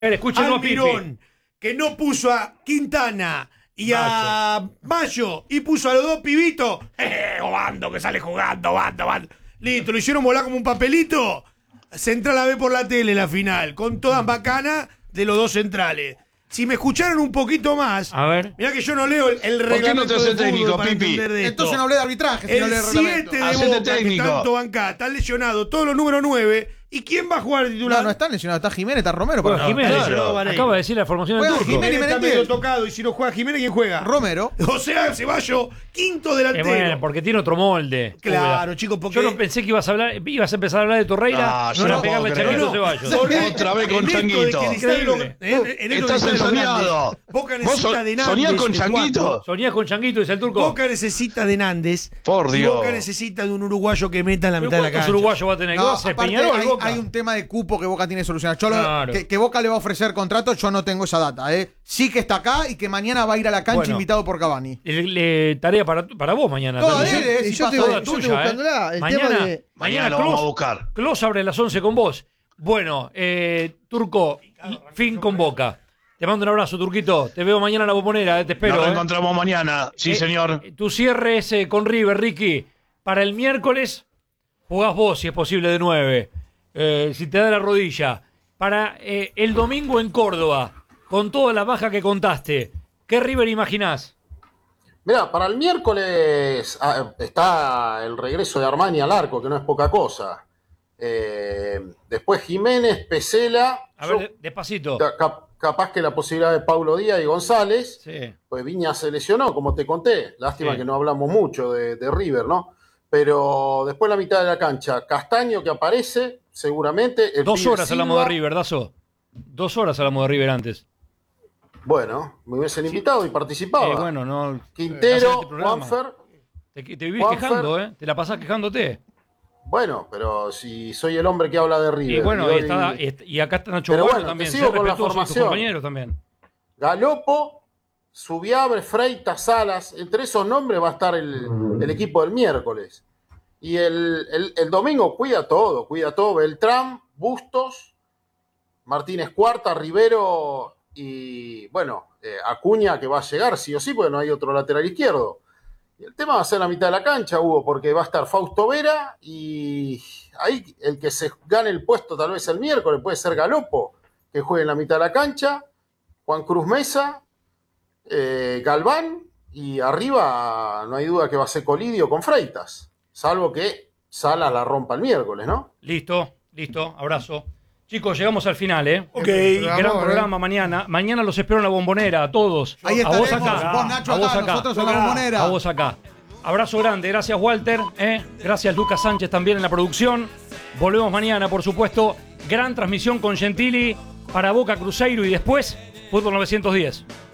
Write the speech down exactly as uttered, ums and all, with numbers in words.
Escúchenos, Almirón, que no puso a Quintana y a Mayo y puso a los dos pibitos. ¡Eh, Obando, que sale jugando, Obando, Obando! Listo, lo hicieron volar como un papelito. Central a ver por la tele la final, con todas bacanas de los dos centrales. Si me escucharon un poquito más, a ver. Mirá que yo no leo el, el reglamento. ¿Por qué no te haces técnico, Pipi? Entonces no hablé de arbitraje, si el no leo el reglamento. siete de Boca, que tanto bancá, están lesionados todos los números nueve. ¿Y quién va a jugar de titular? No, no están lesionados, está Jiménez, está Romero. Bueno, para Jiménez, no, claro, no, acaba de decir la formación del turco. Jiménez, Jiménez está Menentiel. medio tocado, y si no juega Jiménez, ¿quién juega? Romero. O sea, Ceballos, quinto delantero. Eh, bueno, porque tiene otro molde. Claro, chicos, porque... Yo no pensé que ibas a hablar, ibas a empezar a hablar de Torreira, Ah, yo para no pegarle puedo Changuito creer. Ceballos. Otra vez con en esto de Changuito. que Cristaldo- Increíble. en- en esto Estás de Cristaldo ensoñado. Nández, Boca ¿Vos necesita so- de Nández. soñás con de Changuito? cuatro. Soñás con Changuito, dice el turco. Boca necesita de Nández. Por y Dios. Boca necesita de un uruguayo que meta en la ¿Pero mitad de la cuántos cancha. uruguayos va a tener? No, ¿Vos, aparte Peñarol, hay, Boca? hay un tema de cupo que Boca tiene solucionado. Yo lo- Claro. que, que Boca le va a ofrecer contrato, yo no tengo esa data. ¿eh? Sí que está acá y que mañana va a ir a la cancha Bueno. invitado por Cavani. Le- le- tarea para, para vos mañana. Toda también. de él, eh, Y si yo pasa- te voy- Toda yo estoy tuya, buscándola. ¿eh? El Mañana, tema de... Mañana lo Clos- vamos a buscar. Clos abre a las once con vos. Bueno, eh, Turco, fin con Boca. Te mando un abrazo, Turquito. Te veo mañana en la Bombonera, eh, te espero. Nos eh. reencontramos mañana. Sí, Eh, señor. Tu cierre es eh, con River, Ricky. Para el miércoles jugás vos, si es posible, de nueve. Eh, si te da la rodilla. Para eh, el domingo en Córdoba, con toda la baja que contaste, ¿qué River imaginás? Mirá, para el miércoles ah, está el regreso de Armani al arco, que no es poca cosa. Eh, después Jiménez, Pesela. A yo- ver, despacito. ca- cap- capaz que la posibilidad de Paulo Díaz y González. Sí. Pues Viña se lesionó, como te conté. Lástima Sí. que no hablamos mucho de, de River, ¿no? Pero después la mitad de la cancha, Castaño que aparece, seguramente. el Dos pibe horas hablamos de Silva. River, Dazo. Dos horas hablamos de River antes. Bueno, me hubiesen invitado y participaba. Eh, bueno, no. Quintero, hacer este programa. Juanfer. Te, te vivís Juanfer. quejando, ¿eh? Te la pasás quejándote. Bueno, pero si soy el hombre que habla de River. Y bueno, y y, hoy- está, y acá está Nacho Pero Bueno bueno, también. te sigo Sé con la respetuoso de tus formación. compañeros también. Galopo, Subiabre, Freitas, Salas. Entre esos nombres va a estar el, el equipo del miércoles. Y el, el- el domingo cuida todo, cuida todo. Beltrán, Bustos, Martínez Cuarta, Rivero y, bueno, eh, Acuña, que va a llegar sí o sí, porque no hay otro lateral izquierdo. Y el tema va a ser la mitad de la cancha, Hugo, porque va a estar Fausto Vera y ahí el que se gane el puesto tal vez el miércoles puede ser Galopo, que juegue en la mitad de la cancha, Juan Cruz Mesa, eh, Galván, y arriba no hay duda que va a ser Colidio con Freitas, salvo que Salas la rompa el miércoles, ¿no? Listo, listo, abrazo. Chicos, llegamos al final, ¿eh? Ok. Gran Vamos, programa mañana. Mañana los espero en la Bombonera, a todos. Ahí a vos estaremos, acá. vos Nacho a vos acá, acá. nosotros en la Bombonera. A vos acá. Abrazo grande, gracias Walter, ¿eh? Gracias Lucas Sánchez también en la producción. Volvemos mañana, por supuesto. Gran transmisión con Gentili para Boca Cruzeiro y después Fútbol novecientos diez.